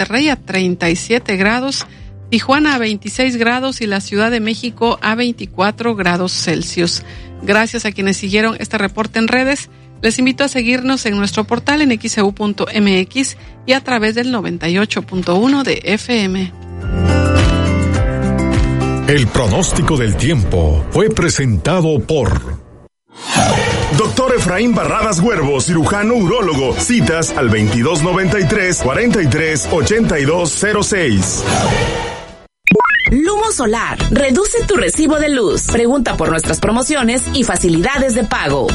Monterrey a 37 grados, Tijuana a 26 grados y la Ciudad de México a 24 grados Celsius. Gracias a quienes siguieron este reporte en redes. Les invito a seguirnos en nuestro portal en xeu.mx y a través del 98.1 de FM. El pronóstico del tiempo fue presentado por Doctor Efraín Barradas Huervo, cirujano urólogo. Citas al 2293-438206. Lumo Solar, reduce tu recibo de luz. Pregunta por nuestras promociones y facilidades de pago.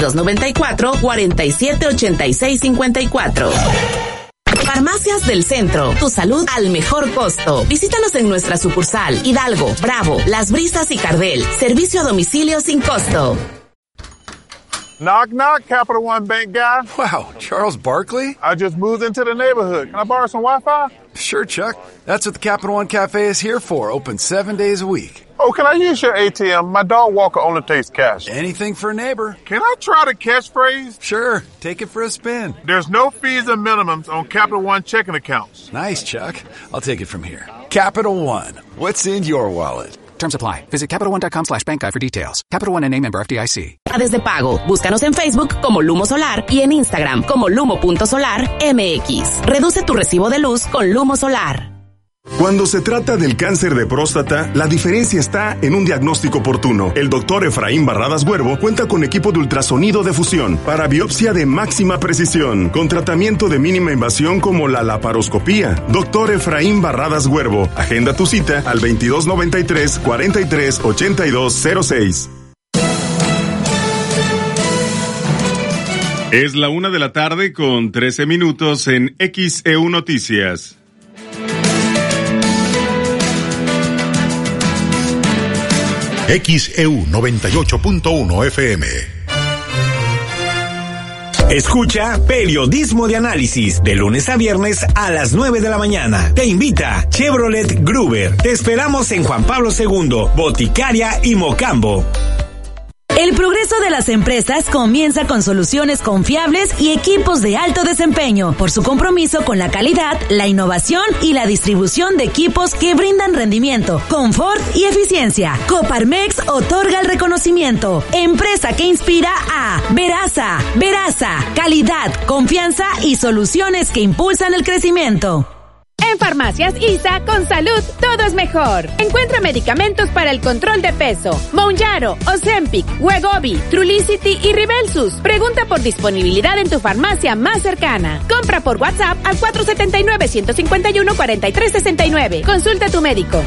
2294-478654. Farmacias del Centro, tu salud al mejor costo. Visítanos en nuestra sucursal Hidalgo, Bravo, Las Brisas y Cardel. Servicio a domicilio sin costo. Knock, knock, Capital One Bank guy. Wow, Charles Barkley? I just moved into the neighborhood. Can I borrow some Wi-Fi? Sure, Chuck. That's what the Capital One Cafe is here for, open 7 days a week. Oh, can I use your ATM? My dog walker only takes cash. Anything for a neighbor. Can I try the catchphrase? Sure, take it for a spin. There's no fees or minimums on Capital One checking accounts. Nice, Chuck. I'll take it from here. Capital One, what's in your wallet? Terms apply. Visit CapitalOne.com/bankguide for details. Capital One, a member FDIC. Desde pago. Búscanos en Facebook como Lumo Solar y en Instagram como lumo.solarmx. Reduce tu recibo de luz con Lumo Solar. Cuando se trata del cáncer de próstata, la diferencia está en un diagnóstico oportuno. El doctor Efraín Barradas Huervo cuenta con equipo de ultrasonido de fusión para biopsia de máxima precisión, con tratamiento de mínima invasión como la laparoscopía. Doctor Efraín Barradas Huervo, agenda tu cita al 2293-438206. Es la 1:13 p.m. en XEU Noticias. XEU 98.1 FM. Escucha Periodismo de Análisis de lunes a viernes a las 9 de la mañana. Te invita Chevrolet Gruber. Te esperamos en Juan Pablo II, Boticaria y Mocambo. El progreso de las empresas comienza con soluciones confiables y equipos de alto desempeño, por su compromiso con la calidad, la innovación y la distribución de equipos que brindan rendimiento, confort y eficiencia. Coparmex otorga el reconocimiento. Empresa que inspira a Veraza. Veraza, calidad, confianza y soluciones que impulsan el crecimiento. En Farmacias ISA, con salud, todo es mejor. Encuentra medicamentos para el control de peso. Mounjaro, Ozempic, Wegovy, Trulicity y Ribelsus. Pregunta por disponibilidad en tu farmacia más cercana. Compra por WhatsApp al 479-151-4369. Consulta a tu médico.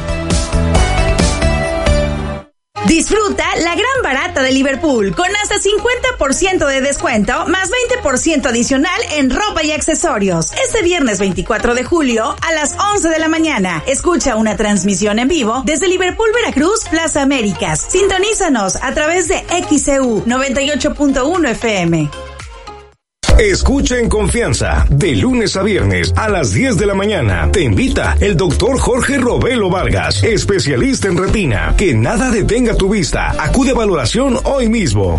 Disfruta la gran barata de Liverpool con hasta 50% de descuento más 20% adicional en ropa y accesorios. Este viernes 24 de julio a las 11 de la mañana. Escucha una transmisión en vivo desde Liverpool, Veracruz, Plaza Américas. Sintonízanos a través de XEU 98.1 FM. Escucha en confianza, de lunes a viernes a las 10 de la mañana. Te invita el doctor Jorge Robelo Vargas, especialista en retina. Que nada detenga tu vista. Acude a valoración hoy mismo.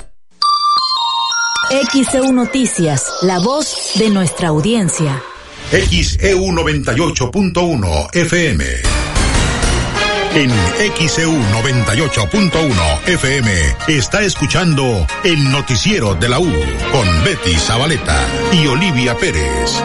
XEU Noticias, la voz de nuestra audiencia. XEU 98.1 FM. En XEU 98.1 FM está escuchando el noticiero de la U con Betty Zabaleta y Olivia Pérez.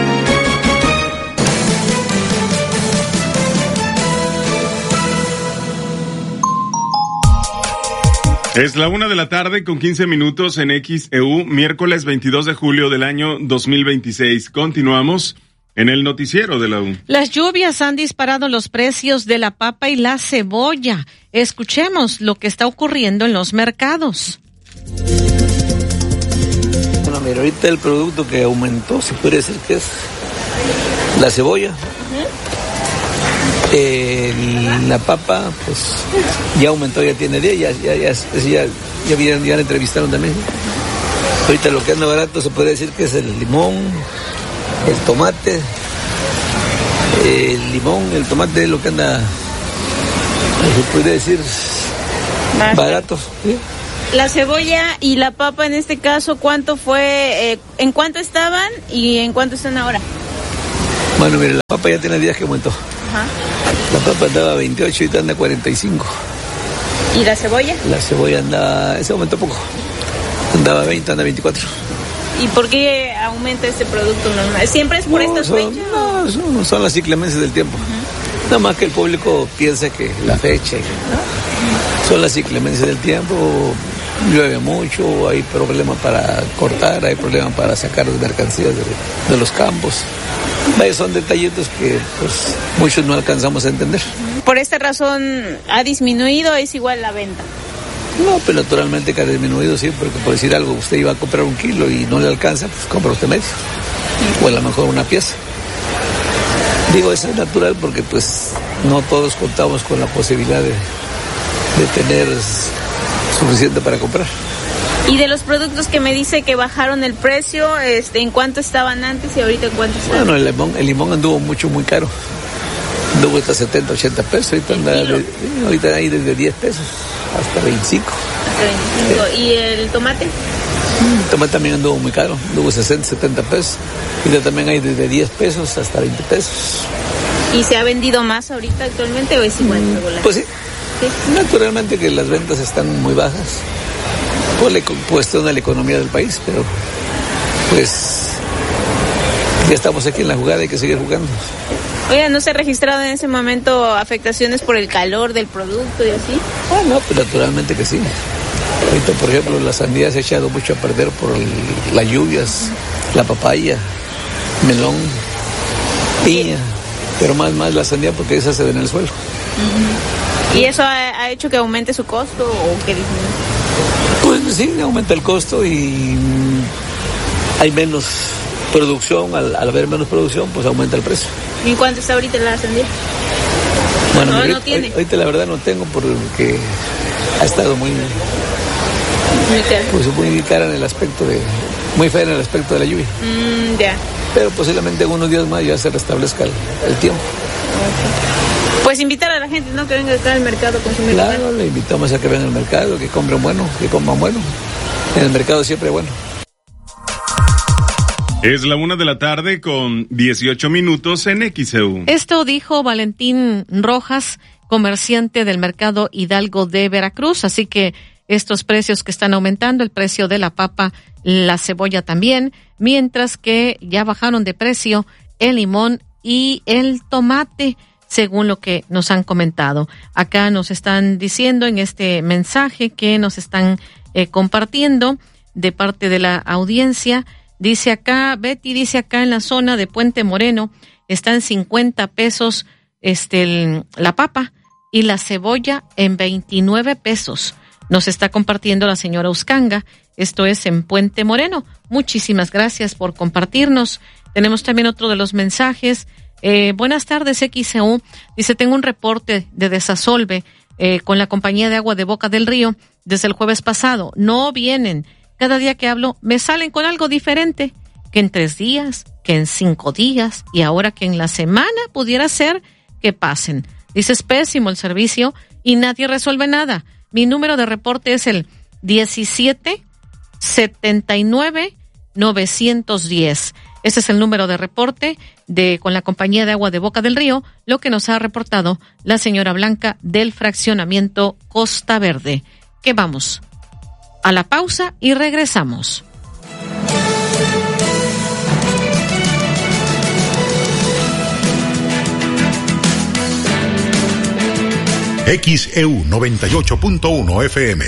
Es la 1:15 p.m. en XEU, miércoles 22 de julio del año 2026. Continuamos en el noticiero de la U. Las lluvias han disparado los precios de la papa y la cebolla. Escuchemos lo que está ocurriendo en los mercados. Bueno, mira, ahorita el producto que aumentó, se puede decir que es la cebolla. La papa, pues, ya aumentó, ya tiene 10, ya entrevistaron también. Ahorita lo que anda barato se puede decir que es el limón, el tomate, el tomate es lo que anda, se puede decir, barato. ¿Sí? La cebolla y la papa en este caso, ¿cuánto fue? ¿En cuánto estaban y en cuánto están ahora? Bueno, mire, la papa ya tiene días que aumentó. Ajá. La papa andaba a 28 y ahorita anda a 45. ¿Y la cebolla? La cebolla anda, ese aumentó poco. Andaba a 20, anda a 24. ¿Y por qué aumenta este producto normal? ¿Siempre es por estas fechas? No, son las inclemencias del tiempo. Nada más que el público piensa que la fecha, ¿no? Son las inclemencias del tiempo, llueve mucho, hay problemas para cortar, hay problemas para sacar las mercancías de los campos. Son detallitos que pues muchos no alcanzamos a entender. ¿Por esta razón ha disminuido o es igual la venta? No, pero naturalmente que ha disminuido, sí, porque por decir algo, usted iba a comprar 1 kilo y no le alcanza, pues compra usted medio. O a lo mejor una pieza. Digo, eso es natural porque pues no todos contamos con la posibilidad de tener suficiente para comprar. Y de los productos que me dice que bajaron el precio, ¿en cuánto estaban antes y ahorita en cuánto están? Bueno, el limón anduvo muy caro. Anduvo hasta 70, 80 pesos. Ahorita hay desde 10 pesos hasta 25. Hasta 25. ¿Y el tomate? El tomate también anduvo muy caro. Anduvo 60, 70 pesos. Ahorita también hay desde 10 pesos hasta 20 pesos. ¿Y se ha vendido más ahorita actualmente o es igual regular? Pues sí. Naturalmente que las ventas están muy bajas por la cuestión de la economía del país, pero pues ya estamos aquí en la jugada, hay que seguir jugando. Oiga, ¿no se ha registrado en ese momento afectaciones por el calor del producto y así? No, pues naturalmente que sí. Ahorita, por ejemplo, la sandía se ha echado mucho a perder por las lluvias, la papaya, melón, piña, pero más la sandía porque esa se ve en el suelo. ¿Y eso ha hecho que aumente su costo o que disminuya? Pues sí, aumenta el costo y hay menos producción. Al haber menos producción, pues aumenta el precio. ¿Y cuánto está ahorita la sandía? Bueno, no tiene. Ahorita la verdad no tengo porque ha estado muy cara. Pues muy cara en el aspecto muy fea en el aspecto de la lluvia. Ya. Pero posiblemente en unos días más ya se restablezca el tiempo. Pues invitar a la gente, ¿no? Que venga acá al mercado a consumir. Claro, le invitamos a que vengan al mercado, que compren bueno, que coman bueno. En el mercado siempre bueno. Es la 1:00 con 18 minutos en XEU. Esto dijo Valentín Rojas, comerciante del mercado Hidalgo de Veracruz. Así que estos precios que están aumentando, el precio de la papa, la cebolla también, mientras que ya bajaron de precio el limón y el tomate, según lo que nos han comentado. Acá nos están diciendo en este mensaje que nos están compartiendo de parte de la audiencia. Dice acá, Betty dice acá en la zona de Puente Moreno, está en 50 pesos la papa y la cebolla en 29 pesos. Nos está compartiendo la señora Uscanga. Esto es en Puente Moreno. Muchísimas gracias por compartirnos. Tenemos también otro de los mensajes. Buenas tardes, XEU. Dice, tengo un reporte de desasolve con la compañía de agua de Boca del Río desde el jueves pasado. No vienen. Cada día que hablo me salen con algo diferente, que en 3 días, que en 5 días y ahora que en la semana pudiera ser que pasen. Dice, es pésimo el servicio y nadie resuelve nada. Mi número de reporte es el 17-79-910. Ese es el número de reporte con la compañía de agua de Boca del Río, lo que nos ha reportado la señora Blanca del fraccionamiento Costa Verde. Que vamos a la pausa y regresamos. XEU 98.1 FM.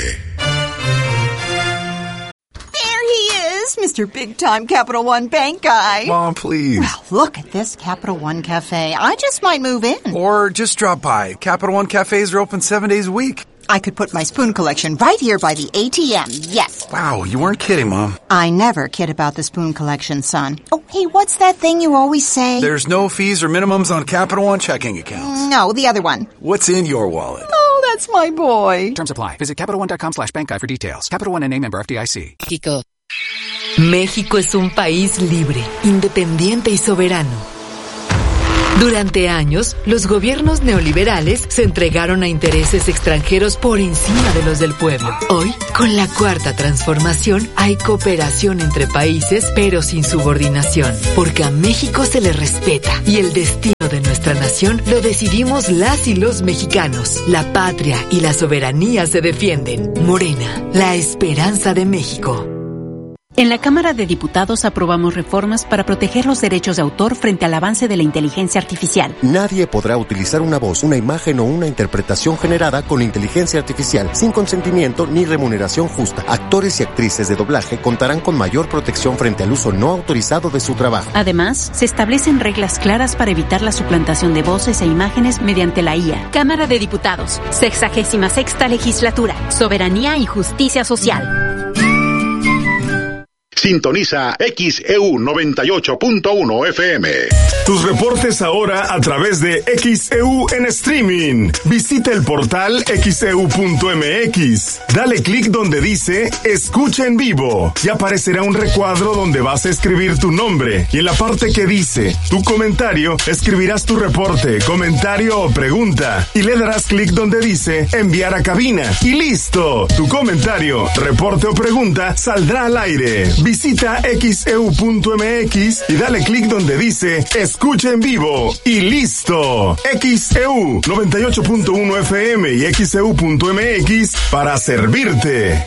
Mr. Big Time Capital One Bank guy. Mom, please. Well, look at this Capital One Cafe. I just might move in. Or just drop by. Capital One cafes are open 7 days a week. I could put my spoon collection right here by the ATM, yes. Wow, you weren't kidding, Mom. I never kid about the spoon collection, son. Oh, hey, what's that thing you always say? There's no fees or minimums on Capital One checking accounts. No, the other one. What's in your wallet? Oh, that's my boy. Terms apply. Visit CapitalOne.com/bankguide for details. Capital One and a member FDIC. México es un país libre, independiente y soberano. Durante años, los gobiernos neoliberales se entregaron a intereses extranjeros por encima de los del pueblo. Hoy, con la Cuarta Transformación, hay cooperación entre países, pero sin subordinación, porque a México se le respeta y el destino de nuestra nación lo decidimos las y los mexicanos. La patria y la soberanía se defienden. Morena, la esperanza de México. En la Cámara de Diputados aprobamos reformas para proteger los derechos de autor frente al avance de la inteligencia artificial. Nadie podrá utilizar una voz, una imagen o una interpretación generada con inteligencia artificial sin consentimiento ni remuneración justa. Actores y actrices de doblaje contarán con mayor protección frente al uso no autorizado de su trabajo. Además, se establecen reglas claras para evitar la suplantación de voces e imágenes mediante la IA. Cámara de Diputados, 66ª Legislatura, Soberanía y Justicia Social. Sintoniza XEU 98.1 FM. Tus reportes ahora a través de XEU en streaming. Visita el portal xeu.mx. Dale clic donde dice Escucha en vivo y aparecerá un recuadro donde vas a escribir tu nombre. Y en la parte que dice Tu comentario, escribirás tu reporte, comentario o pregunta. Y le darás clic donde dice Enviar a cabina. Y listo. Tu comentario, reporte o pregunta saldrá al aire. Visita xeu.mx y dale clic donde dice Escucha en vivo y listo. XEU 98.1 FM y xeu.mx para servirte.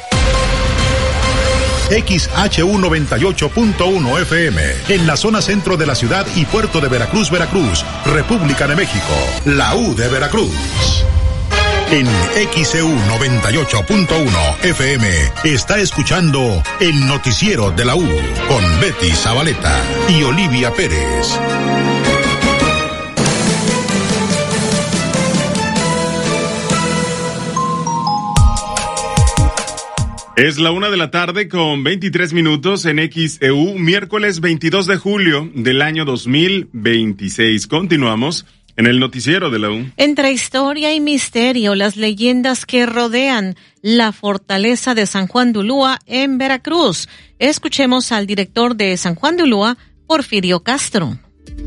XHU 98.1 FM, en la zona centro de la ciudad y puerto de Veracruz, Veracruz, República de México, la U de Veracruz. En XEU 98.1 FM está escuchando el noticiero de la U con Betty Zabaleta y Olivia Pérez. Es la 1:00 con 23 minutos en XEU, miércoles 22 de julio del año 2026. Continuamos en el noticiero de la U. Entre historia y misterio, las leyendas que rodean la fortaleza de San Juan de Ulúa en Veracruz. Escuchemos al director de San Juan de Ulúa, Porfirio Castro.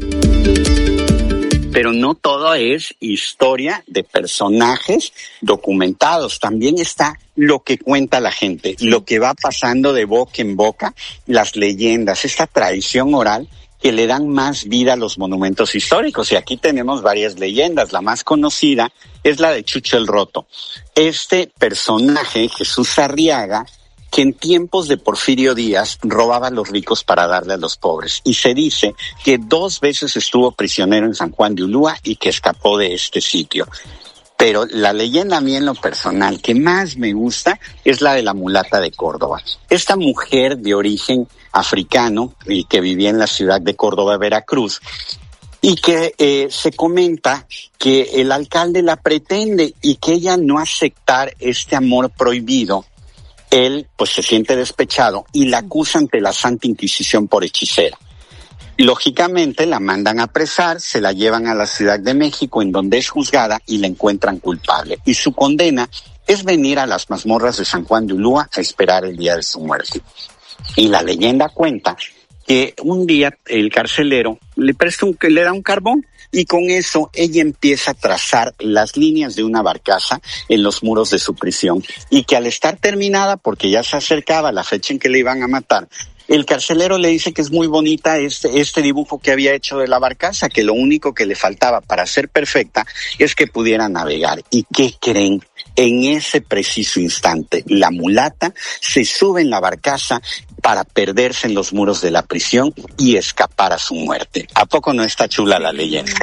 Pero no todo es historia de personajes documentados. También está lo que cuenta la gente, lo que va pasando de boca en boca, las leyendas, esta tradición oral que le dan más vida a los monumentos históricos. Y aquí tenemos varias leyendas. La más conocida es la de Chucho el Roto. Este personaje, Jesús Arriaga, que en tiempos de Porfirio Díaz robaba a los ricos para darle a los pobres. Y se dice que 2 veces estuvo prisionero en San Juan de Ulúa y que escapó de este sitio. Pero la leyenda a mí en lo personal que más me gusta es la de la mulata de Córdoba. Esta mujer de origen africano y que vivía en la ciudad de Córdoba, Veracruz, y que se comenta que el alcalde la pretende y que ella no aceptar este amor prohibido, él pues se siente despechado y la acusa ante la Santa Inquisición por hechicera. Lógicamente la mandan a apresar, se la llevan a la Ciudad de México, en donde es juzgada y la encuentran culpable. Y su condena es venir a las mazmorras de San Juan de Ulúa a esperar el día de su muerte. Y la leyenda cuenta que un día el carcelero le da un carbón y con eso ella empieza a trazar las líneas de una barcaza en los muros de su prisión, y que al estar terminada, porque ya se acercaba la fecha en que le iban a matar, el carcelero le dice que es muy bonita este dibujo que había hecho de la barcaza, que lo único que le faltaba para ser perfecta es que pudiera navegar. ¿Y qué creen? En ese preciso instante, la mulata se sube en la barcaza para perderse en los muros de la prisión y escapar a su muerte. ¿A poco no está chula la leyenda?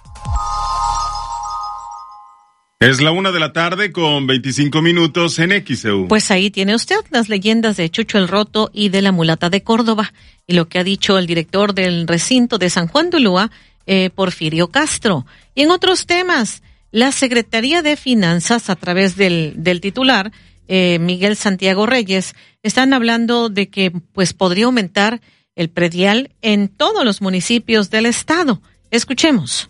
Es la 1:00 con 25 minutos en XEU. Pues ahí tiene usted las leyendas de Chucho el Roto y de la mulata de Córdoba, y lo que ha dicho el director del recinto de San Juan de Ulúa, Porfirio Castro. Y en otros temas, la Secretaría de Finanzas, a través del titular, Miguel Santiago Reyes, están hablando de que pues podría aumentar el predial en todos los municipios del estado. Escuchemos.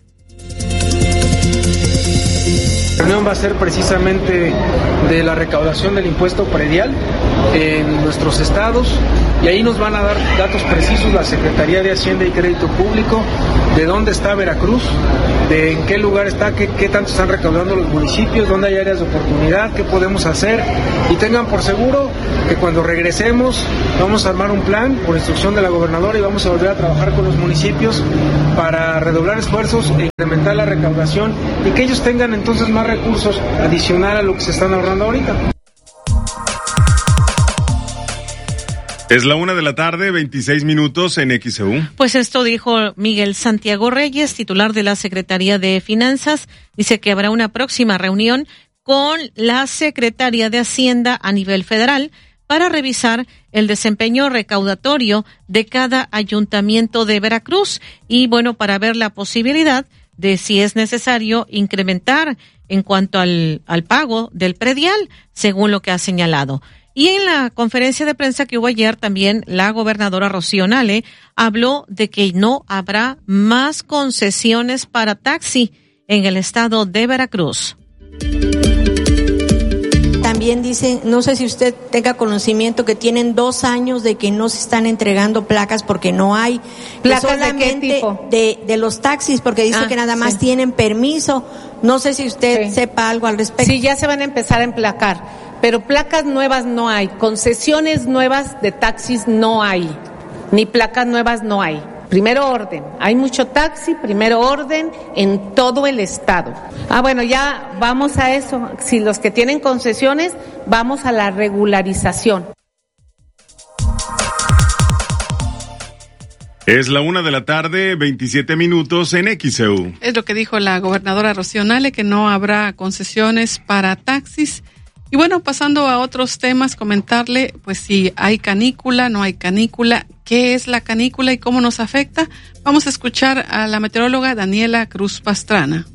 La reunión va a ser precisamente de la recaudación del impuesto predial en nuestros estados y ahí nos van a dar datos precisos la Secretaría de Hacienda y Crédito Público, de dónde está Veracruz, de en qué lugar está, qué tanto están recaudando los municipios, dónde hay áreas de oportunidad, qué podemos hacer, y tengan por seguro que cuando regresemos vamos a armar un plan por instrucción de la gobernadora y vamos a volver a trabajar con los municipios para redoblar esfuerzos e incrementar la recaudación y que ellos tengan entonces más recursos adicional a lo que se están ahorrando ahorita. Es la 1:26 en XEU. Pues esto dijo Miguel Santiago Reyes, titular de la Secretaría de Finanzas. Dice que habrá una próxima reunión con la Secretaría de Hacienda a nivel federal para revisar el desempeño recaudatorio de cada ayuntamiento de Veracruz y, bueno, para ver la posibilidad de si es necesario incrementar en cuanto al pago del predial, según lo que ha señalado. Y en la conferencia de prensa que hubo ayer también la gobernadora Rocío Nale habló de que no habrá más concesiones para taxi en el estado de Veracruz. También dicen, no sé si usted tenga conocimiento, que tienen 2 años de que no se están entregando placas porque no hay. ¿Placas de qué tipo? De los taxis, porque dice que nada más tienen permiso. No sé si usted sepa algo al respecto. Sí, ya se van a empezar a emplacar. Pero placas nuevas no hay, concesiones nuevas de taxis no hay, ni placas nuevas no hay. Primero orden, hay mucho taxi, primero orden en todo el estado. Bueno, ya vamos a eso, si los que tienen concesiones, vamos a la regularización. Es la 1:27 en XEU. Es lo que dijo la gobernadora Rocío Nale, que no habrá concesiones para taxis. Y bueno, pasando a otros temas, comentarle, pues si hay canícula, no hay canícula, qué es la canícula y cómo nos afecta. Vamos a escuchar a la meteoróloga Daniela Cruz Pastrana.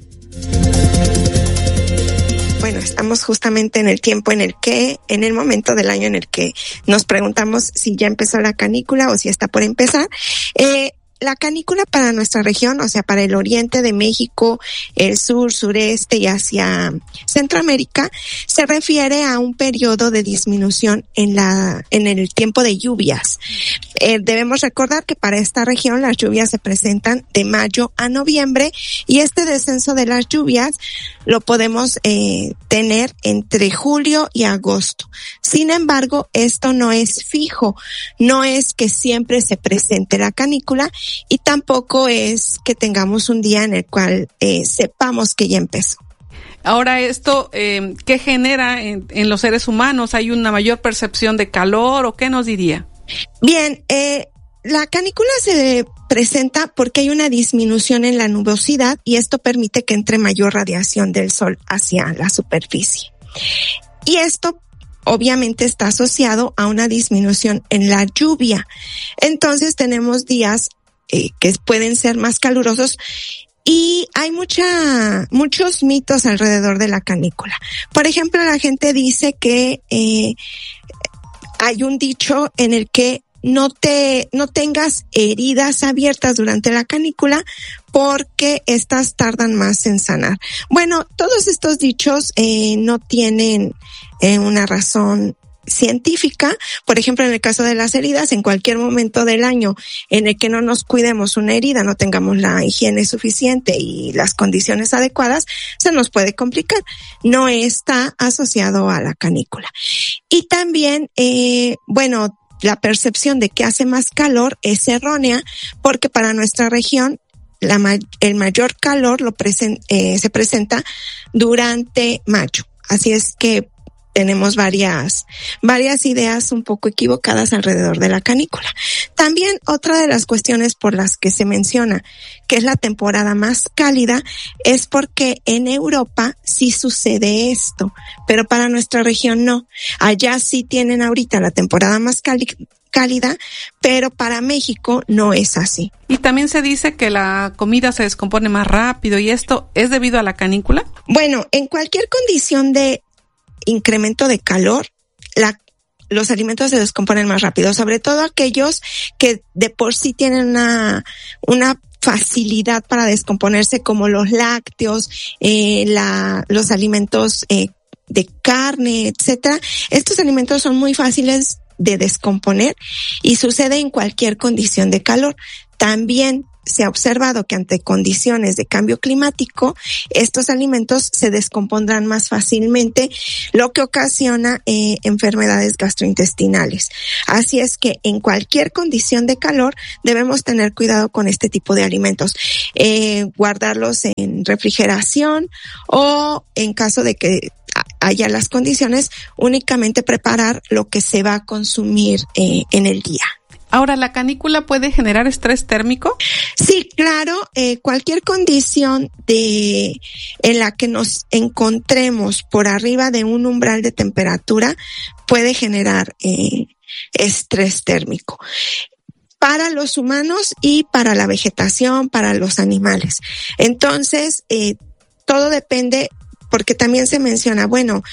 Bueno, estamos justamente en el tiempo en el momento del año en el que nos preguntamos si ya empezó la canícula o si está por empezar. La canícula para nuestra región, o sea, para el oriente de México, el sur, sureste y hacia Centroamérica, se refiere a un periodo de disminución en el tiempo de lluvias. Debemos recordar que para esta región las lluvias se presentan de mayo a noviembre y este descenso de las lluvias lo podemos tener entre julio y agosto. Sin embargo, esto no es fijo, no es que siempre se presente la canícula y tampoco es que tengamos un día en el cual sepamos que ya empezó. Ahora, esto, ¿qué genera en los seres humanos? ¿Hay una mayor percepción de calor o qué nos diría? Bien, la canícula se presenta porque hay una disminución en la nubosidad y esto permite que entre mayor radiación del sol hacia la superficie. Y esto obviamente está asociado a una disminución en la lluvia. Entonces tenemos días que pueden ser más calurosos y hay muchos mitos alrededor de la canícula. Por ejemplo, la gente dice que hay un dicho en el que no tengas heridas abiertas durante la canícula porque estas tardan más en sanar. Bueno, todos estos dichos no tienen una razón científica. Por ejemplo, en el caso de las heridas, en cualquier momento del año en el que no nos cuidemos una herida, no tengamos la higiene suficiente y las condiciones adecuadas, se nos puede complicar. No está asociado a la canícula. Y también, la percepción de que hace más calor es errónea porque para nuestra región el mayor calor se presenta durante mayo. Así es que tenemos varias ideas un poco equivocadas alrededor de la canícula. También otra de las cuestiones por las que se menciona que es la temporada más cálida es porque en Europa sí sucede esto, pero para nuestra región no. Allá sí tienen ahorita la temporada más cálida, pero para México no es así. Y también se dice que la comida se descompone más rápido y esto es debido a la canícula. Bueno, en cualquier condición de incremento de calor, los alimentos se descomponen más rápido, sobre todo aquellos que de por sí tienen una facilidad para descomponerse, como los lácteos, los alimentos de carne, etcétera. Estos alimentos son muy fáciles de descomponer y sucede en cualquier condición de calor. También se ha observado que ante condiciones de cambio climático, estos alimentos se descompondrán más fácilmente, lo que ocasiona enfermedades gastrointestinales. Así es que en cualquier condición de calor debemos tener cuidado con este tipo de alimentos, guardarlos en refrigeración o en caso de que haya las condiciones, únicamente preparar lo que se va a consumir en el día. Ahora, ¿la canícula puede generar estrés térmico? Sí, claro. Cualquier condición en la que nos encontremos por arriba de un umbral de temperatura puede generar estrés térmico para los humanos y para la vegetación, para los animales. Entonces, todo depende, porque también se menciona,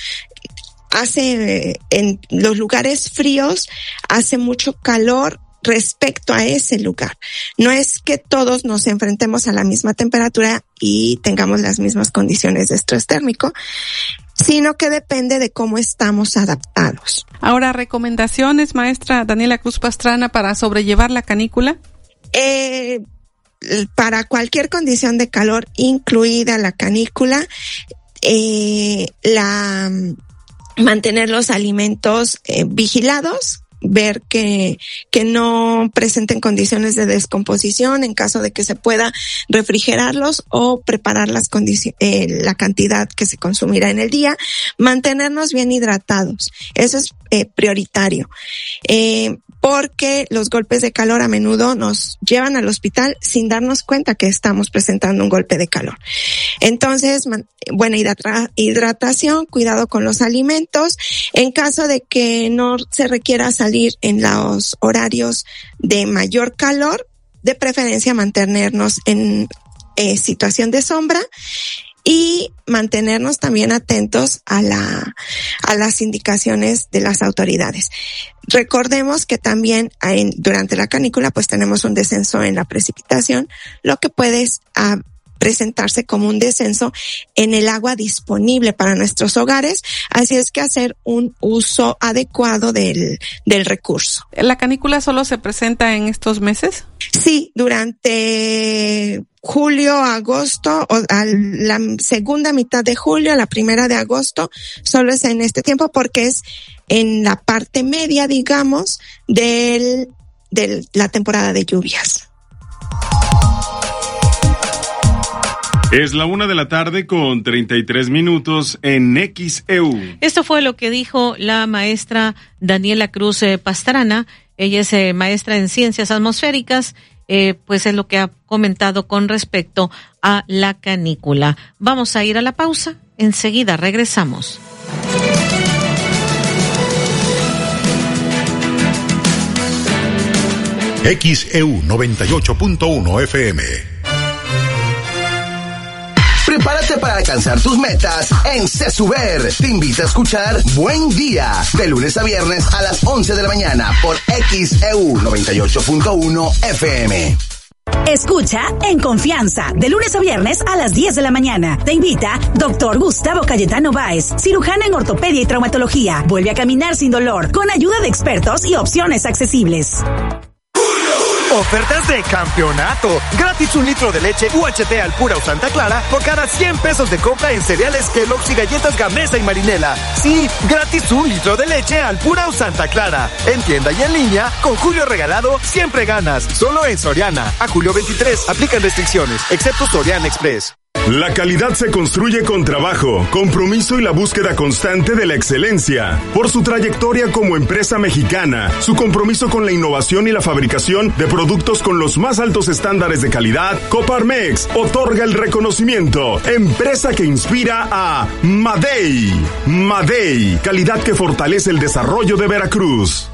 en los lugares fríos hace mucho calor respecto a ese lugar. No es que todos nos enfrentemos a la misma temperatura y tengamos las mismas condiciones de estrés térmico, sino que depende de cómo estamos adaptados. Ahora, ¿recomendaciones, maestra Daniela Cruz Pastrana, para sobrellevar la canícula? Para cualquier condición de calor, incluida la canícula, mantener los alimentos vigilados, ver que no presenten condiciones de descomposición, en caso de que se pueda refrigerarlos o preparar la cantidad que se consumirá en el día, mantenernos bien hidratados. Eso es prioritario. Porque los golpes de calor a menudo nos llevan al hospital sin darnos cuenta que estamos presentando un golpe de calor. Entonces, buena hidratación, cuidado con los alimentos. En caso de que no se requiera salir en los horarios de mayor calor, de preferencia mantenernos en situación de sombra y mantenernos también atentos a las indicaciones de las autoridades. Recordemos que también durante la canícula pues tenemos un descenso en la precipitación, lo que puede presentarse como un descenso en el agua disponible para nuestros hogares, así es que hacer un uso adecuado del recurso. ¿La canícula solo se presenta en estos meses? Sí, durante julio, agosto, o a la segunda mitad de julio, a la primera de agosto, solo es en este tiempo porque es en la parte media, digamos, de la temporada de lluvias. Es la 1:33 p.m. en XEU. Esto fue lo que dijo la maestra Daniela Cruz Pastrana. Ella es maestra en ciencias atmosféricas, pues es lo que ha comentado con respecto a la canícula. Vamos a ir a la pausa. Enseguida regresamos. XEU 98.1 FM. Prepárate para alcanzar tus metas en CESUBER. Te invita a escuchar Buen Día, de lunes a viernes a las 11 de la mañana por XEU 98.1 FM. Escucha En Confianza, de lunes a viernes a las 10 de la mañana. Te invita Dr. Gustavo Cayetano Báez, cirujano en ortopedia y traumatología. Vuelve a caminar sin dolor, con ayuda de expertos y opciones accesibles. Ofertas de campeonato. Gratis 1 litro de leche UHT Alpura o Santa Clara por cada 100 pesos de compra en cereales Kellogg's y galletas Gamesa y Marinela. Sí, gratis 1 litro de leche Alpura o Santa Clara. En tienda y en línea, con Julio Regalado, siempre ganas. Solo en Soriana. A julio 23, aplican restricciones, excepto Soriana Express. La calidad se construye con trabajo, compromiso y la búsqueda constante de la excelencia. Por su trayectoria como empresa mexicana, su compromiso con la innovación y la fabricación de productos con los más altos estándares de calidad, Coparmex otorga el reconocimiento. Empresa que inspira a Madey. Madey, calidad que fortalece el desarrollo de Veracruz.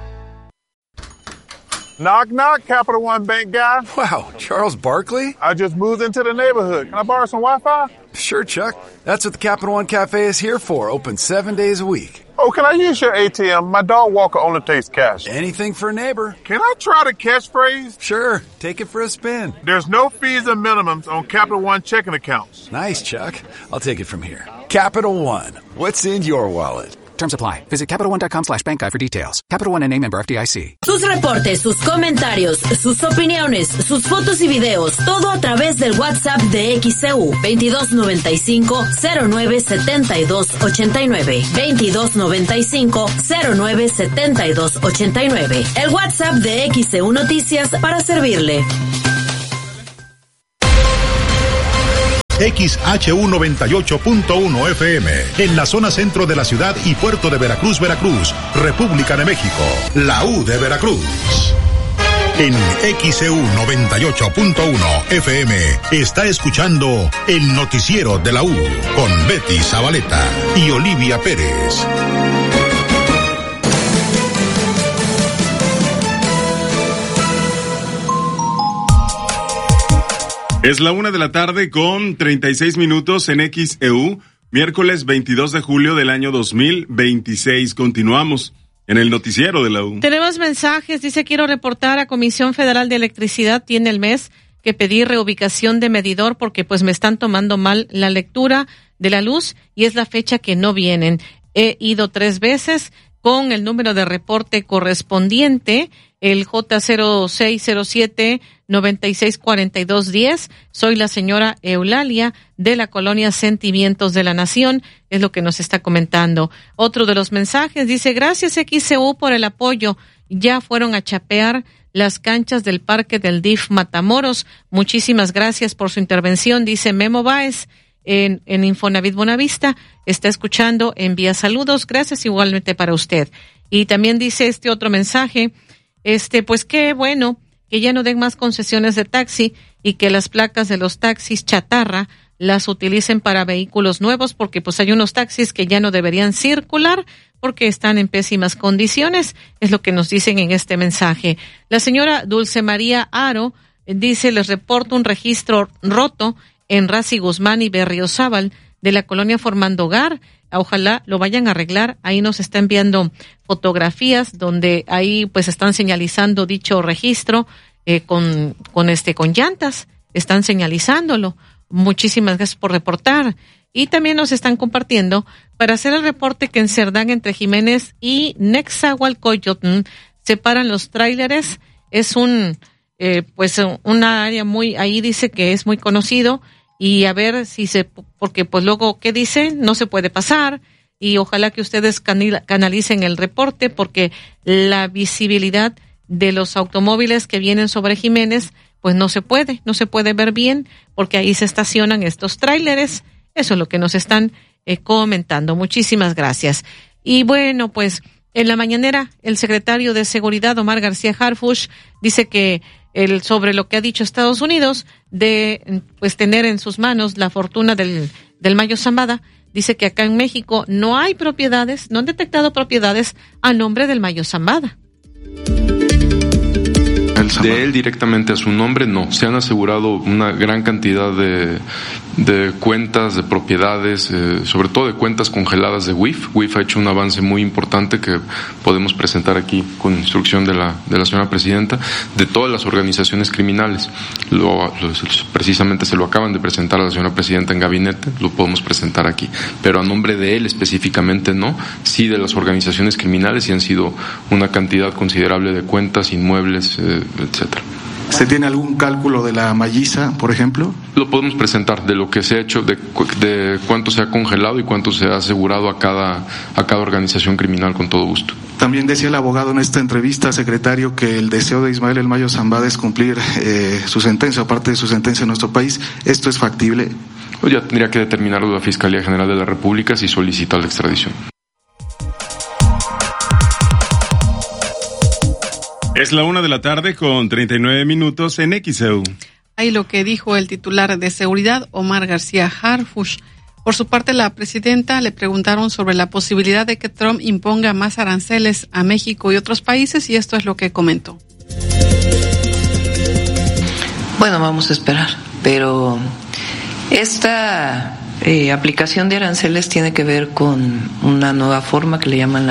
Knock, knock, Capital One Bank guy. Wow, Charles Barkley? I just moved into the neighborhood. Can I borrow some Wi-Fi? Sure, Chuck. That's what the Capital One Cafe is here for, open 7 days a week. Oh, can I use your ATM? My dog Walker only takes cash. Anything for a neighbor. Can I try the catchphrase? Sure, take it for a spin. There's no fees and minimums on Capital One checking accounts. Nice, Chuck. I'll take it from here. Capital One, what's in your wallet? Terms apply. Visit CapitalOne.com/bank guide for details. Capital One N.A. member FDIC. Sus reportes, sus comentarios, sus opiniones, sus fotos y videos, todo a través del WhatsApp de XEU 2295-097289. 2295-097289. El WhatsApp de XEU Noticias para servirle. XHU 98.1 FM, en la zona centro de la ciudad y puerto de Veracruz, Veracruz, República de México, la U de Veracruz. En XHU 98.1 FM está escuchando el noticiero de la U con Betty Zabaleta y Olivia Pérez. Es la 1:00 con 36 minutos en XEU, miércoles 22 de julio del año 2026. Continuamos en el noticiero de la U. Tenemos mensajes, dice: quiero reportar a Comisión Federal de Electricidad, tiene el mes que pedir reubicación de medidor porque pues me están tomando mal la lectura de la luz y es la fecha que no vienen. He ido 3 veces con el número de reporte correspondiente, el J0607-964210. Soy la señora Eulalia de la colonia Sentimientos de la Nación, es lo que nos está comentando. Otro de los mensajes dice: gracias XCU por el apoyo. Ya fueron a chapear las canchas del parque del DIF Matamoros. Muchísimas gracias por su intervención, dice Memo Báez. En Infonavit Bonavista, está escuchando, envía saludos, gracias igualmente para usted. Y también dice este otro mensaje, pues qué bueno que ya no den más concesiones de taxi y que las placas de los taxis chatarra las utilicen para vehículos nuevos, porque pues hay unos taxis que ya no deberían circular porque están en pésimas condiciones, es lo que nos dicen en este mensaje. La señora Dulce María Aro dice: les reporto un registro roto en Razi Guzmán y Berriozábal de la colonia Formando Hogar. Ojalá lo vayan a arreglar. Ahí nos está enviando fotografías donde ahí pues están señalizando dicho registro con llantas. Están señalizándolo. Muchísimas gracias por reportar. Y también nos están compartiendo para hacer el reporte que en Cerdán, entre Jiménez y Nezahualcóyotl, separan los tráileres. Es una área muy, ahí dice que es muy conocido. Y a ver porque pues luego, ¿qué dice? No se puede pasar, y ojalá que ustedes canalicen el reporte, porque la visibilidad de los automóviles que vienen sobre Jiménez, pues no se puede ver bien, porque ahí se estacionan estos tráileres. Eso es lo que nos están comentando. Muchísimas gracias. Y bueno, pues en la mañanera, el secretario de Seguridad, Omar García Harfuch, dice que sobre lo que ha dicho Estados Unidos de pues tener en sus manos la fortuna del Mayo Zambada, dice que acá en México no hay propiedades, no han detectado propiedades a nombre del Mayo Zambada. De él directamente a su nombre, no. Se han asegurado una gran cantidad de cuentas, de propiedades, sobre todo de cuentas congeladas de WIF. WIF ha hecho un avance muy importante que podemos presentar aquí con instrucción de la señora presidenta, de todas las organizaciones criminales. Precisamente se lo acaban de presentar a la señora presidenta en gabinete, lo podemos presentar aquí. Pero a nombre de él específicamente no. Sí, de las organizaciones criminales, y han sido una cantidad considerable de cuentas, inmuebles, etcétera. ¿Se tiene algún cálculo de la malliza, por ejemplo? Lo podemos presentar, de lo que se ha hecho, de cuánto se ha congelado y cuánto se ha asegurado a cada organización criminal, con todo gusto. También decía el abogado en esta entrevista, secretario, que el deseo de Ismael El Mayo Zambada es cumplir su sentencia, aparte de su sentencia en nuestro país. ¿Esto es factible? Pues ya tendría que determinarlo la Fiscalía General de la República si solicita la extradición. Es la 1:00 con 39 minutos en XEU. Ahí lo que dijo el titular de Seguridad, Omar García Harfuch. Por su parte, la presidenta le preguntaron sobre la posibilidad de que Trump imponga más aranceles a México y otros países, y esto es lo que comentó. Bueno, vamos a esperar, pero esta aplicación de aranceles tiene que ver con una nueva forma que le llaman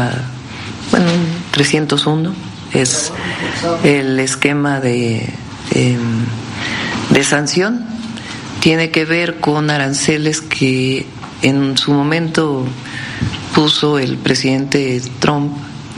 301. Es el esquema de sanción. Tiene que ver con aranceles que en su momento puso el presidente Trump.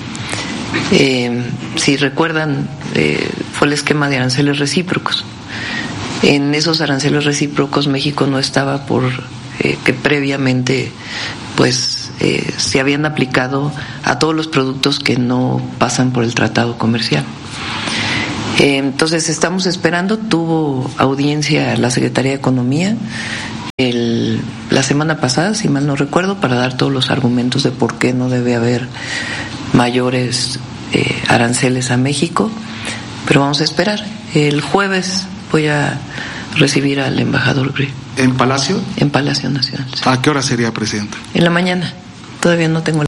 Si recuerdan, fue el esquema de aranceles recíprocos. En esos aranceles recíprocos México no estaba por que previamente pues se habían aplicado a todos los productos que no pasan por el tratado comercial. Entonces estamos esperando, tuvo audiencia la Secretaría de Economía la semana pasada, si mal no recuerdo, para dar todos los argumentos de por qué no debe haber mayores aranceles a México, pero vamos a esperar. El jueves voy a recibir al embajador Gris. ¿En Palacio? En Palacio Nacional. Sí. ¿A qué hora sería, presidenta? En la mañana. Todavía no tengo.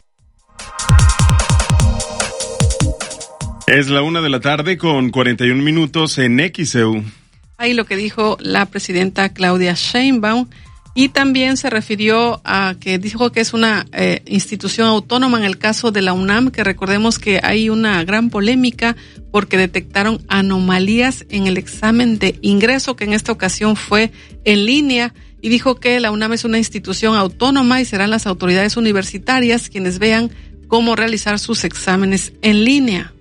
Es la 1:00 con 41 minutos en XEU. Ahí lo que dijo la presidenta Claudia Sheinbaum, y también se refirió a que dijo que es una institución autónoma en el caso de la UNAM, que recordemos que hay una gran polémica porque detectaron anomalías en el examen de ingreso, que en esta ocasión fue en línea, y dijo que la UNAM es una institución autónoma y serán las autoridades universitarias quienes vean cómo realizar sus exámenes en línea.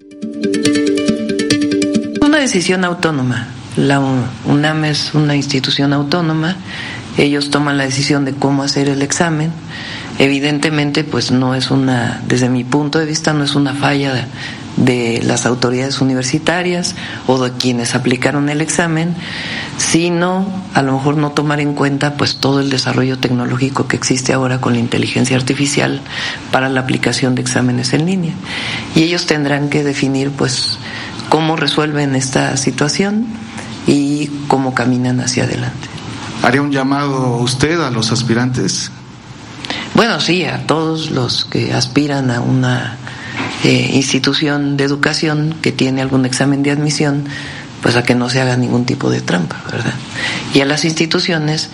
Una decisión autónoma. La UNAM es una institución autónoma. Ellos toman la decisión de cómo hacer el examen. Evidentemente, pues no es desde mi punto de vista, no es una falla de las autoridades universitarias o de quienes aplicaron el examen, sino a lo mejor no tomar en cuenta pues todo el desarrollo tecnológico que existe ahora con la inteligencia artificial para la aplicación de exámenes en línea. Y ellos tendrán que definir pues cómo resuelven esta situación y cómo caminan hacia adelante. ¿Haría un llamado usted a los aspirantes? Bueno, sí, a todos los que aspiran a una institución de educación que tiene algún examen de admisión, pues a que no se haga ningún tipo de trampa, ¿verdad? Y a las instituciones,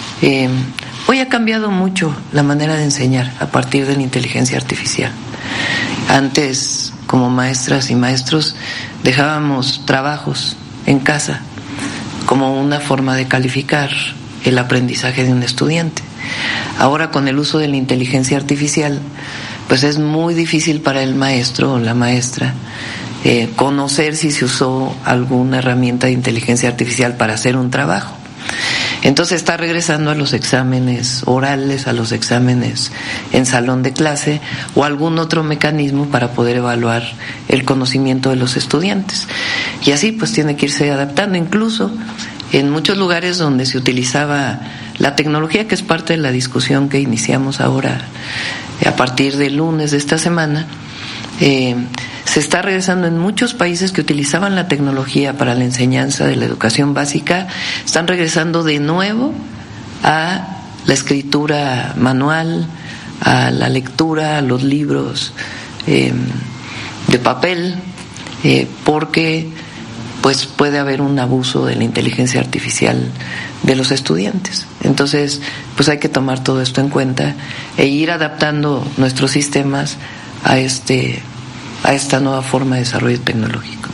hoy ha cambiado mucho la manera de enseñar a partir de la inteligencia artificial. Antes, como maestras y maestros, dejábamos trabajos en casa como una forma de calificar el aprendizaje de un estudiante. Ahora, con el uso de la inteligencia artificial, pues es muy difícil para el maestro o la maestra conocer si se usó alguna herramienta de inteligencia artificial para hacer un trabajo. Entonces está regresando a los exámenes orales, a los exámenes en salón de clase o algún otro mecanismo para poder evaluar el conocimiento de los estudiantes. Y así pues tiene que irse adaptando. Incluso en muchos lugares donde se utilizaba la tecnología, que es parte de la discusión que iniciamos ahora a partir del lunes de esta semana, se está regresando en muchos países que utilizaban la tecnología para la enseñanza de la educación básica, están regresando de nuevo a la escritura manual, a la lectura, a los libros de papel, porque pues puede haber un abuso de la inteligencia artificial de los estudiantes. Entonces, pues hay que tomar todo esto en cuenta e ir adaptando nuestros sistemas a esta nueva forma de desarrollo tecnológico.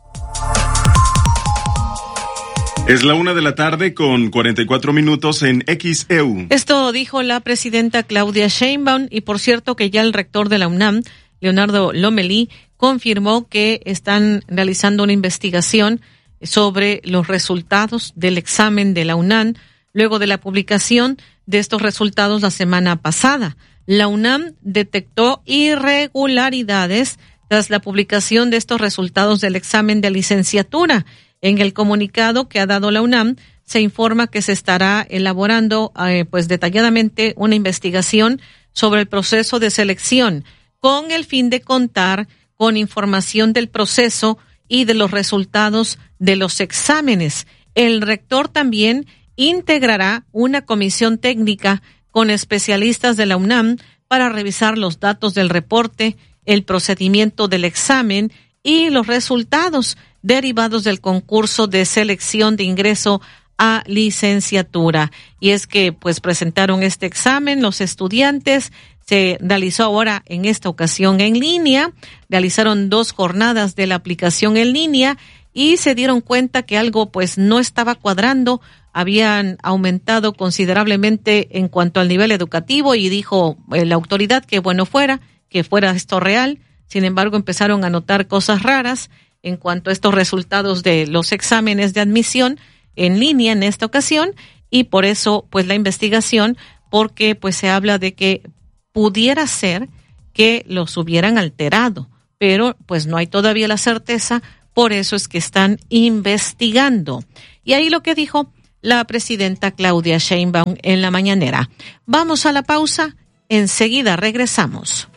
Es la 1:00 con 44 minutos en XEU. Esto dijo la presidenta Claudia Sheinbaum, y por cierto que ya el rector de la UNAM, Leonardo Lomelí, confirmó que están realizando una investigación sobre los resultados del examen de la UNAM luego de la publicación de estos resultados la semana pasada. La UNAM detectó irregularidades tras la publicación de estos resultados del examen de licenciatura. En el comunicado que ha dado la UNAM se informa que se estará elaborando pues detalladamente una investigación sobre el proceso de selección con el fin de contar con información del proceso y de los resultados de los exámenes. El rector también integrará una comisión técnica con especialistas de la UNAM para revisar los datos del reporte, el procedimiento del examen y los resultados derivados del concurso de selección de ingreso a licenciatura. Y es que pues presentaron este examen los estudiantes. Se realizó ahora en esta ocasión en línea, realizaron 2 jornadas de la aplicación en línea y se dieron cuenta que algo pues no estaba cuadrando. Habían aumentado considerablemente en cuanto al nivel educativo y dijo la autoridad que que fuera esto real. Sin embargo, empezaron a notar cosas raras en cuanto a estos resultados de los exámenes de admisión en línea en esta ocasión, y por eso pues la investigación, porque pues se habla de que pudiera ser que los hubieran alterado, pero pues no hay todavía la certeza, por eso es que están investigando. Y ahí lo que dijo la presidenta Claudia Sheinbaum en la mañanera. Vamos a la pausa, enseguida regresamos.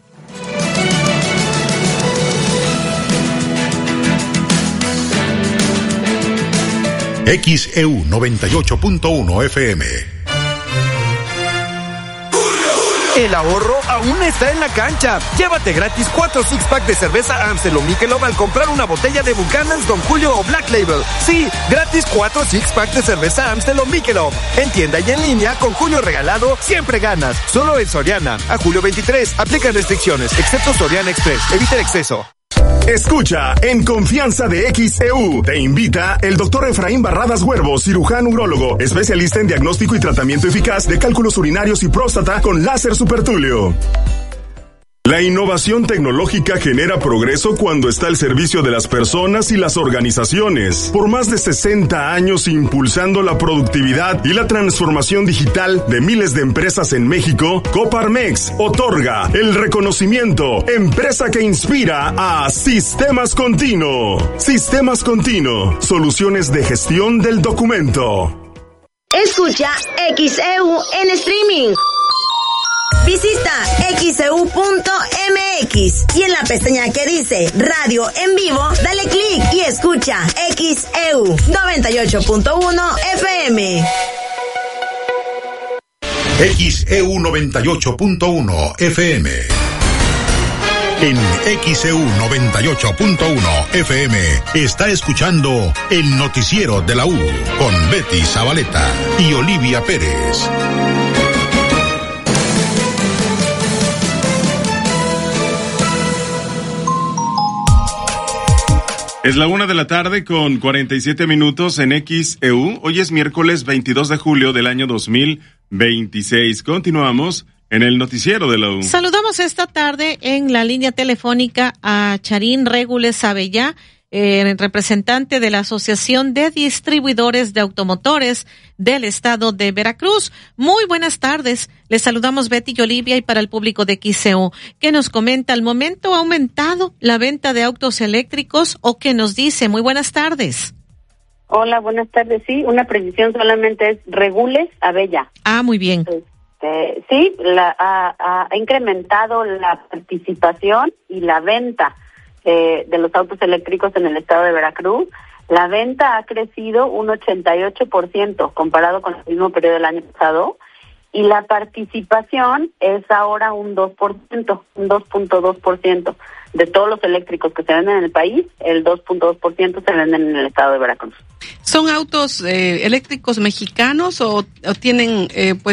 XEU 98.1 FM. El ahorro aún está en la cancha. Llévate gratis 4 six-pack de cerveza Amstel o Michelob al comprar una botella de Buchanan's, Don Julio o Black Label. Sí, gratis 4 six-pack de cerveza Amstel o Michelob. En tienda y en línea, con Julio regalado, siempre ganas. Solo en Soriana. A julio 23. Aplican restricciones, excepto Soriana Express. Evita el exceso. Escucha En Confianza de XEU. Te invita el doctor Efraín Barradas Huervo, cirujano urólogo, especialista en diagnóstico y tratamiento eficaz de cálculos urinarios y próstata con láser supertulio. La innovación tecnológica genera progreso cuando está al servicio de las personas y las organizaciones. Por más de 60 años impulsando la productividad y la transformación digital de miles de empresas en México, Coparmex otorga el reconocimiento Empresa que inspira a Sistemas Continuo. Sistemas Continuo, soluciones de gestión del documento. Escucha XEU en streaming. Visita xeu.mx y en la pestaña que dice Radio en Vivo, dale clic y escucha XEU 98.1 FM. XEU 98.1 FM. En XEU 98.1 FM está escuchando el noticiero de la U con Betty Zabaleta y Olivia Pérez. Es la 1:00 con 47 minutos en XEU. Hoy es miércoles 22 de julio del año 2026. Continuamos en el noticiero de la U. Saludamos esta tarde en la línea telefónica a Charín Régules Abellá, representante de la Asociación de Distribuidores de Automotores del Estado de Veracruz. Muy buenas tardes. Les saludamos Betty y Olivia, y para el público de XEU, ¿qué nos comenta? ¿Al momento ha aumentado la venta de autos eléctricos o qué nos dice? Muy buenas tardes. Hola, buenas tardes. Sí, una precisión, solamente es Régules Abellá. Ah, muy bien. Sí, ha incrementado la participación y la venta de los autos eléctricos en el estado de Veracruz. La venta ha crecido un 88% comparado con el mismo periodo del año pasado, y la participación es ahora un 2%, un 2.2%. De todos los eléctricos que se venden en el país, el 2.2% se venden en el estado de Veracruz. ¿Son autos eléctricos mexicanos o tienen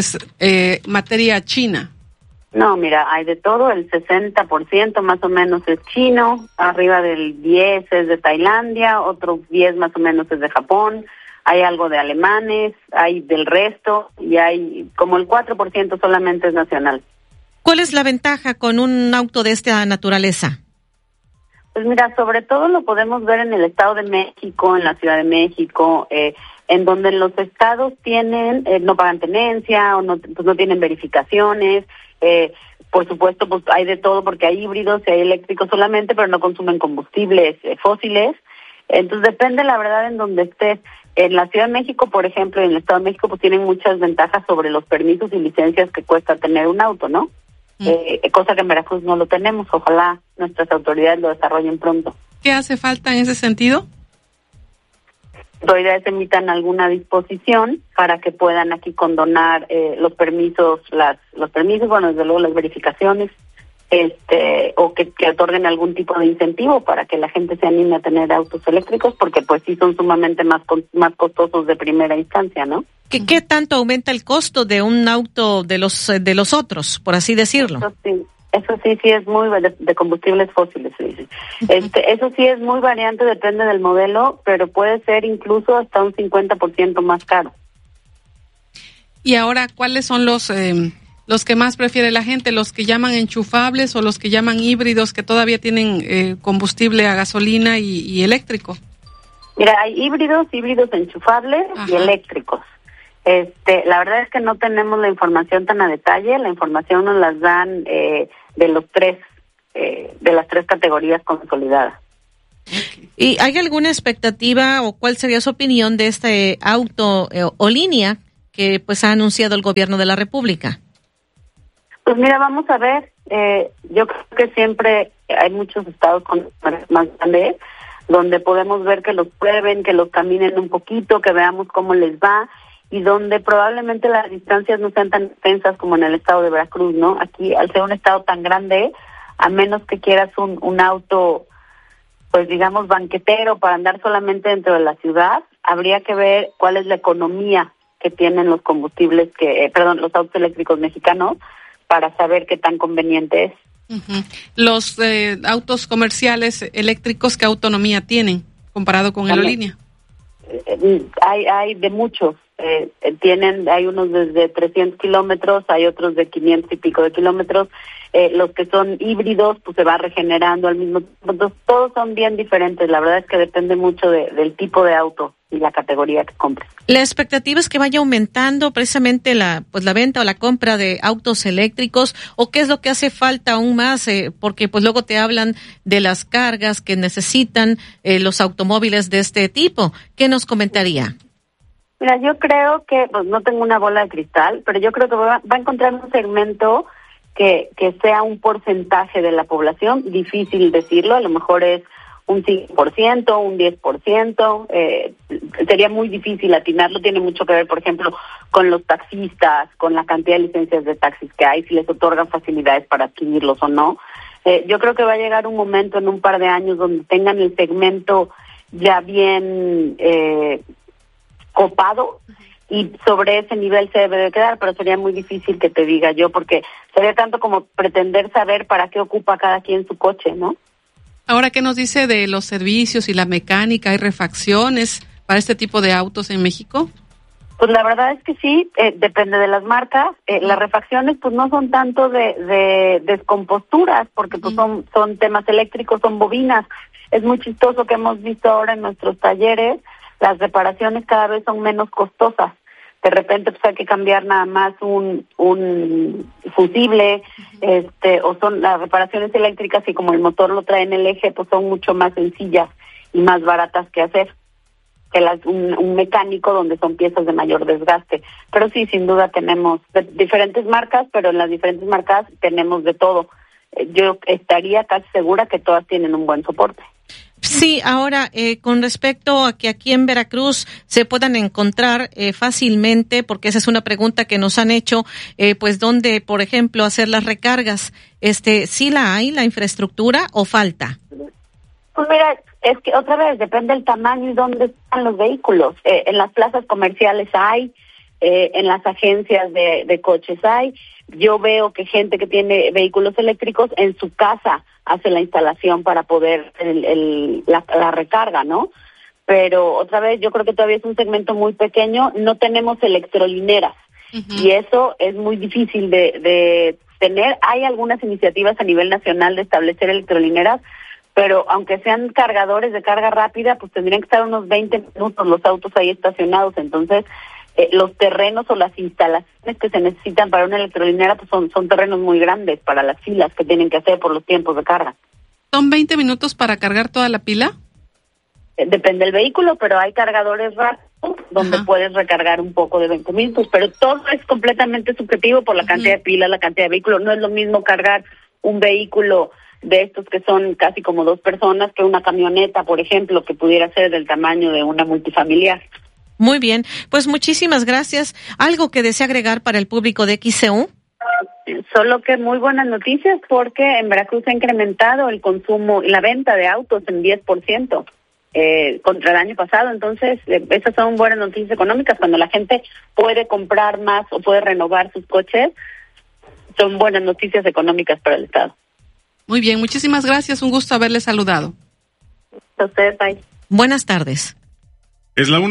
materia china? No, mira, hay de todo, el 60% más o menos es chino, arriba del 10% es de Tailandia, otro 10% más o menos es de Japón, hay algo de alemanes, hay del resto, y hay como el 4% solamente es nacional. ¿Cuál es la ventaja con un auto de esta naturaleza? Pues mira, sobre todo lo podemos ver en el Estado de México, en la Ciudad de México, en donde los estados no pagan tenencia o no tienen verificaciones. Por supuesto, pues hay de todo, porque hay híbridos y hay eléctricos solamente, pero no consumen combustibles fósiles. Entonces depende, la verdad, en donde estés. En la Ciudad de México, por ejemplo, y en el Estado de México, pues tienen muchas ventajas sobre los permisos y licencias que cuesta tener un auto, ¿no? Cosa que en Veracruz no lo tenemos. Ojalá nuestras autoridades lo desarrollen pronto. ¿Qué hace falta en ese sentido? Las autoridades emitan alguna disposición para que puedan aquí condonar los permisos, bueno, desde luego las verificaciones, o que otorguen algún tipo de incentivo para que la gente se anime a tener autos eléctricos, porque pues sí son sumamente más costosos de primera instancia, ¿no? ¿Qué tanto aumenta el costo de un auto de los otros, por así decirlo? Eso sí es muy de combustibles fósiles, se dice. Eso sí es muy variante, depende del modelo, pero puede ser incluso hasta un 50% más caro. Y ahora, ¿cuáles son los que más prefiere la gente? ¿Los que llaman enchufables o los que llaman híbridos que todavía tienen combustible a gasolina y eléctrico? Mira, hay híbridos enchufables y eléctricos. La verdad es que no tenemos la información tan a detalle, la información nos las dan de las tres categorías consolidadas. ¿Y hay alguna expectativa o cuál sería su opinión de este auto o línea que pues ha anunciado el gobierno de la República? Pues mira, vamos a ver, yo creo que siempre hay muchos estados con más grandes donde podemos ver que los prueben, que los caminen un poquito, que veamos cómo les va, y donde probablemente las distancias no sean tan extensas como en el estado de Veracruz, ¿no? Aquí, al ser un estado tan grande, a menos que quieras un auto, pues digamos, banquetero para andar solamente dentro de la ciudad, habría que ver cuál es la economía que tienen los combustibles, los autos eléctricos mexicanos, para saber qué tan conveniente es. Uh-huh. Los autos comerciales eléctricos, ¿qué autonomía tienen comparado con aerolínea? Hay de muchos. Hay unos desde 300 kilómetros, hay otros de 500 y pico de kilómetros. Los que son híbridos, pues se va regenerando al mismo tiempo. Entonces, todos son bien diferentes. La verdad es que depende mucho del tipo de auto y la categoría que compres. La expectativa es que vaya aumentando precisamente la venta o la compra de autos eléctricos, o qué es lo que hace falta aún más, porque pues luego te hablan de las cargas que necesitan los automóviles de este tipo. ¿Qué nos comentaría? Mira, yo creo que, pues no tengo una bola de cristal, pero yo creo que va a encontrar un segmento que sea un porcentaje de la población, difícil decirlo, a lo mejor es un 5%, un 10%, sería muy difícil atinarlo, tiene mucho que ver, por ejemplo, con los taxistas, con la cantidad de licencias de taxis que hay, si les otorgan facilidades para adquirirlos o no. Yo creo que va a llegar un momento en un par de años donde tengan el segmento ya bien copado, y sobre ese nivel se debe de quedar, pero sería muy difícil que te diga yo, porque sería tanto como pretender saber para qué ocupa cada quien su coche, ¿no? Ahora, ¿qué nos dice de los servicios y la mecánica? ¿Hay refacciones para este tipo de autos en México? Pues la verdad es que sí, depende de las marcas. Las refacciones pues no son tanto de descomposturas, porque pues son temas eléctricos, son bobinas. Es muy chistoso que hemos visto ahora en nuestros talleres, las reparaciones cada vez son menos costosas. De repente pues hay que cambiar nada más un fusible, o son las reparaciones eléctricas, y como el motor lo trae en el eje, pues son mucho más sencillas y más baratas que hacer que un mecánico, donde son piezas de mayor desgaste. Pero sí, sin duda tenemos diferentes marcas, pero en las diferentes marcas tenemos de todo. Yo estaría casi segura que todas tienen un buen soporte. Sí, ahora, con respecto a que aquí en Veracruz se puedan encontrar fácilmente, porque esa es una pregunta que nos han hecho, pues dónde, por ejemplo, hacer las recargas, ¿sí la hay, la infraestructura, o falta? Pues mira, es que otra vez depende del tamaño y dónde están los vehículos. En las plazas comerciales hay, en las agencias de coches hay. Yo veo que gente que tiene vehículos eléctricos en su casa hace la instalación para poder la recarga, ¿no? Pero otra vez yo creo que todavía es un segmento muy pequeño, no tenemos electrolineras, y eso es muy difícil de tener. Hay algunas iniciativas a nivel nacional de establecer electrolineras, pero aunque sean cargadores de carga rápida, pues tendrían que estar unos 20 minutos los autos ahí estacionados. Entonces los terrenos o las instalaciones que se necesitan para una electrolinera pues son terrenos muy grandes para las filas que tienen que hacer por los tiempos de carga. ¿Son 20 minutos para cargar toda la pila? Depende del vehículo, pero hay cargadores rápidos donde puedes recargar un poco de 20 minutos, pero todo es completamente subjetivo por la cantidad de pilas, la cantidad de vehículos. No es lo mismo cargar un vehículo de estos que son casi como 2 personas que una camioneta, por ejemplo, que pudiera ser del tamaño de una multifamiliar. Muy bien, pues muchísimas gracias. ¿Algo que desea agregar para el público de XCU? Solo que muy buenas noticias, porque en Veracruz se ha incrementado el consumo y la venta de autos en 10% contra el año pasado. Entonces, esas son buenas noticias económicas. Cuando la gente puede comprar más o puede renovar sus coches, son buenas noticias económicas para el Estado. Muy bien, muchísimas gracias, un gusto haberle saludado. A ustedes, bye. Buenas tardes. Es la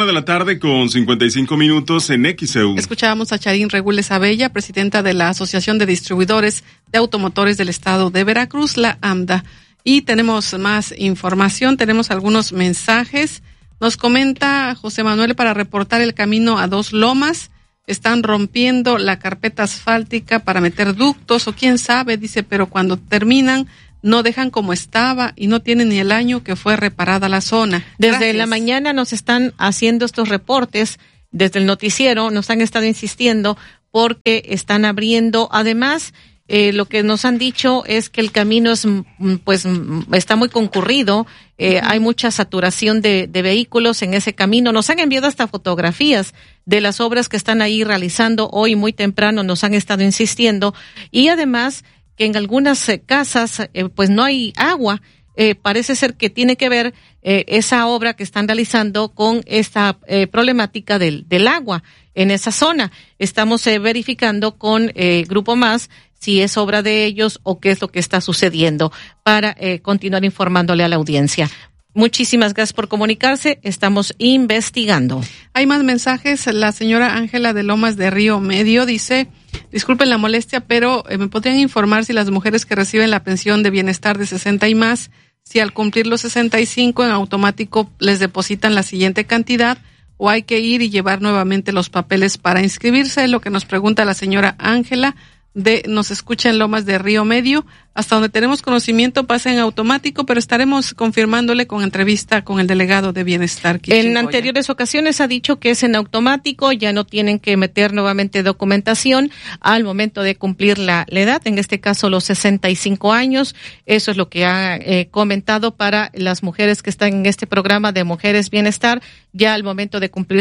1:55 p.m. en XEU. Escuchábamos a Charín Regules Abella, presidenta de la Asociación de Distribuidores de Automotores del Estado de Veracruz, la AMDA. Y tenemos más información, tenemos algunos mensajes. Nos comenta José Manuel para reportar el camino a Dos Lomas. Están rompiendo la carpeta asfáltica para meter ductos o quién sabe, dice, pero cuando terminan no dejan como estaba y no tienen ni el año que fue reparada la zona. Desde la mañana nos están haciendo estos reportes, desde el noticiero nos han estado insistiendo porque están abriendo. Además, lo que nos han dicho es que el camino es, pues, está muy concurrido, hay mucha saturación de vehículos en ese camino. Nos han enviado hasta fotografías de las obras que están ahí realizando hoy muy temprano, nos han estado insistiendo, y además que en algunas casas pues no hay agua. Parece ser que tiene que ver esa obra que están realizando con esta problemática del agua en esa zona. Estamos verificando con Grupo Más si es obra de ellos o qué es lo que está sucediendo para continuar informándole a la audiencia. Muchísimas gracias por comunicarse. Estamos investigando. Hay más mensajes. La señora Ángela de Lomas de Río Medio dice, disculpen la molestia, pero ¿me podrían informar si las mujeres que reciben la pensión de bienestar de 60 y más, si al cumplir los 65 en automático les depositan la siguiente cantidad o hay que ir y llevar nuevamente los papeles para inscribirse? Lo que nos pregunta la señora Ángela. Nos escucha en Lomas de Río Medio. Hasta donde tenemos conocimiento pasa en automático, pero estaremos confirmándole con entrevista con el delegado de Bienestar. En anteriores ocasiones ha dicho que es en automático, ya no tienen que meter nuevamente documentación al momento de cumplir la edad, en este caso los 65 años. Eso es lo que ha comentado para las mujeres que están en este programa de Mujeres Bienestar, ya al momento de cumplir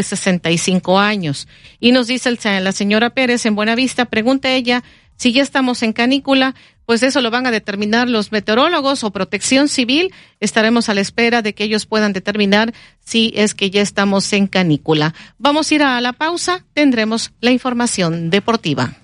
65 años. Y nos dice la señora Pérez en Buenavista, pregunta ella, si ya estamos en canícula, pues eso lo van a determinar los meteorólogos o Protección Civil. Estaremos a la espera de que ellos puedan determinar si es que ya estamos en canícula. Vamos a ir a la pausa, tendremos la información deportiva.